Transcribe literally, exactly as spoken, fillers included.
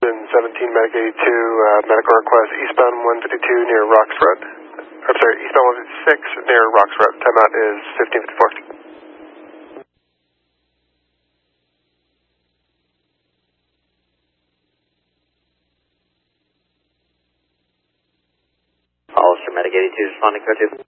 Houston seventeen, Medic eighty-two, uh, medical request eastbound one fifty-two near Rocks Road. I'm sorry, eastbound one fifty-six near Rocks Road. Timeout is fifteen fifty-four. Hollister, Medic eighty-two, responding code two.